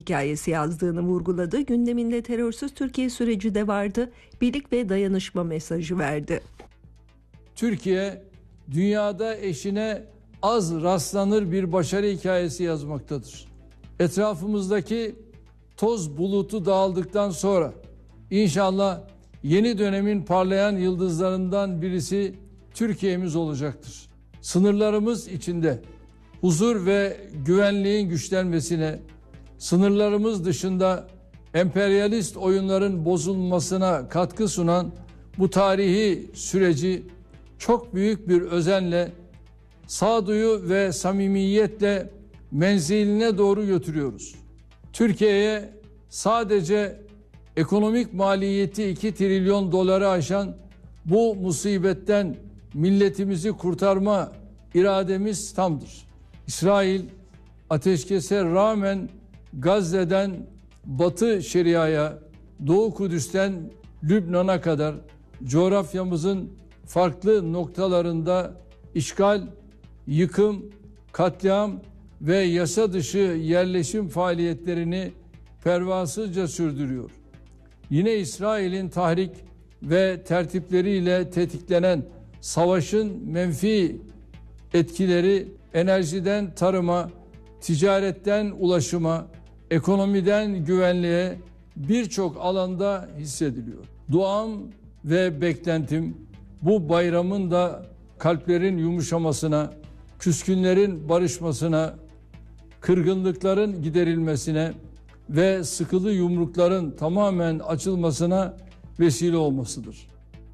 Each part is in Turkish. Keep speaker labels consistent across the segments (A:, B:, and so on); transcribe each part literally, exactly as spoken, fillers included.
A: hikayesi yazdığını vurguladı. Gündeminde terörsüz Türkiye süreci de vardı. Birlik ve dayanışma mesajı verdi.
B: Türkiye dünyada eşine az rastlanır bir başarı hikayesi yazmaktadır. Etrafımızdaki toz bulutu dağıldıktan sonra inşallah yeni dönemin parlayan yıldızlarından birisi Türkiye'miz olacaktır. Sınırlarımız içinde huzur ve güvenliğin güçlenmesine, sınırlarımız dışında emperyalist oyunların bozulmasına katkı sunan bu tarihi süreci çok büyük bir özenle, sağduyu ve samimiyetle menziline doğru götürüyoruz. Türkiye'ye sadece ekonomik maliyeti iki trilyon doları aşan bu musibetten milletimizi kurtarma irademiz tamdır. İsrail ateşkese rağmen Gazze'den Batı Şeria'ya, Doğu Kudüs'ten Lübnan'a kadar coğrafyamızın farklı noktalarında işgal, yıkım, katliam ve yasa dışı yerleşim faaliyetlerini pervasızca sürdürüyor. Yine İsrail'in tahrik ve tertipleriyle tetiklenen savaşın menfi etkileri enerjiden tarıma, ticaretten ulaşıma, ekonomiden güvenliğe birçok alanda hissediliyor. Duam ve beklentim bu bayramın da kalplerin yumuşamasına, küskünlerin barışmasına, kırgınlıkların giderilmesine ve sıkılı yumrukların tamamen açılmasına vesile olmasıdır.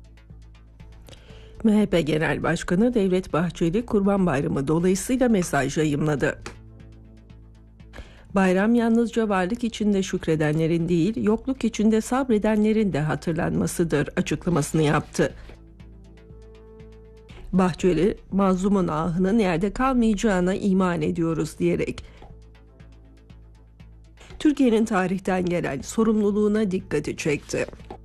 A: M H P Genel Başkanı Devlet Bahçeli Kurban Bayramı dolayısıyla mesaj yayımladı. Bayram yalnızca varlık içinde şükredenlerin değil, yokluk içinde sabredenlerin de hatırlanmasıdır açıklamasını yaptı. Bahçeli, mazlumun ahının yerde kalmayacağına iman ediyoruz diyerek Türkiye'nin tarihten gelen sorumluluğuna dikkati çekti.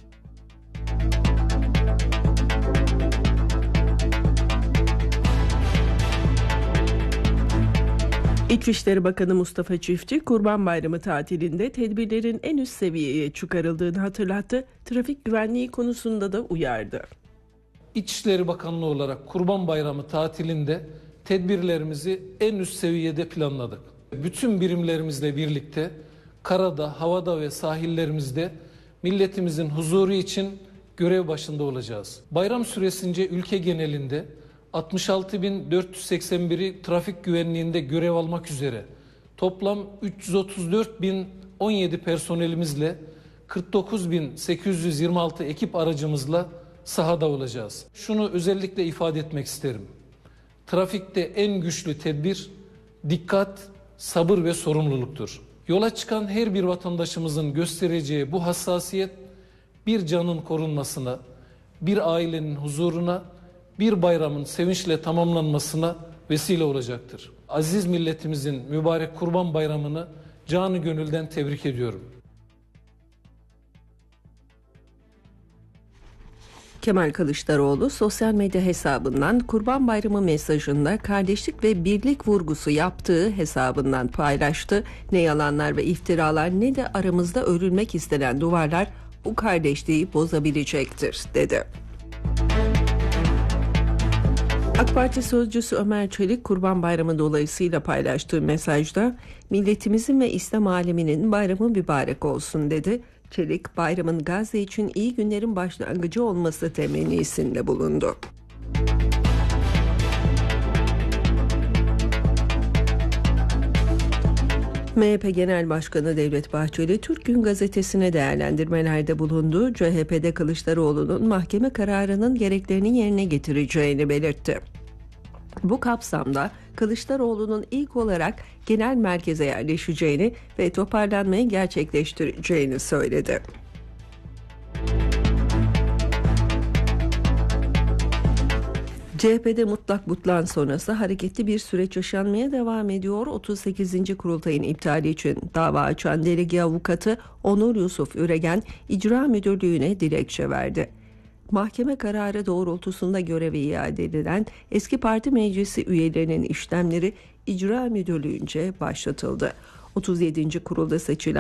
A: İçişleri Bakanı Mustafa Çiftçi, Kurban Bayramı tatilinde tedbirlerin en üst seviyeye çıkarıldığını hatırlattı. Trafik güvenliği konusunda da uyardı.
C: İçişleri Bakanlığı olarak Kurban Bayramı tatilinde tedbirlerimizi en üst seviyede planladık. Bütün birimlerimizle birlikte karada, havada ve sahillerimizde milletimizin huzuru için görev başında olacağız. Bayram süresince ülke genelinde altmış altı bin dört yüz seksen biri trafik güvenliğinde görev almak üzere toplam üç yüz otuz dört bin on yedi personelimizle kırk dokuz bin sekiz yüz yirmi altı ekip aracımızla sahada olacağız. Şunu özellikle ifade etmek isterim. Trafikte en güçlü tedbir dikkat, sabır ve sorumluluktur. Yola çıkan her bir vatandaşımızın göstereceği bu hassasiyet bir canın korunmasına, bir ailenin huzuruna, bir bayramın sevinçle tamamlanmasına vesile olacaktır. Aziz milletimizin mübarek Kurban Bayramı'nı canı gönülden tebrik ediyorum.
A: Kemal Kılıçdaroğlu sosyal medya hesabından Kurban Bayramı mesajında kardeşlik ve birlik vurgusu yaptığı hesabından paylaştı. Ne yalanlar ve iftiralar ne de aramızda örülmek istenen duvarlar bu kardeşliği bozabilecektir, dedi. AK Parti sözcüsü Ömer Çelik, Kurban Bayramı dolayısıyla paylaştığı mesajda milletimizin ve İslam aleminin bayramı mübarek olsun, dedi. Çelik, bayramın Gazze için iyi günlerin başlangıcı olması temennisinde bulundu. M H P Genel Başkanı Devlet Bahçeli, Türk Gün Gazetesi'ne değerlendirmelerde bulundu. C H P'de Kılıçdaroğlu'nun mahkeme kararının gereklerini yerine getireceğini belirtti. Bu kapsamda Kılıçdaroğlu'nun ilk olarak genel merkeze yerleşeceğini ve toparlanmayı gerçekleştireceğini söyledi. C H P'de mutlak butlan sonrası hareketli bir süreç yaşanmaya devam ediyor. otuz sekizinci kurultayın iptali için dava açan delege avukatı Onur Yusuf Üregen icra müdürlüğüne dilekçe verdi. Mahkeme kararı doğrultusunda göreve iade edilen eski parti meclisi üyelerinin işlemleri icra müdürlüğünce başlatıldı. otuz yedinci kurulda seçilen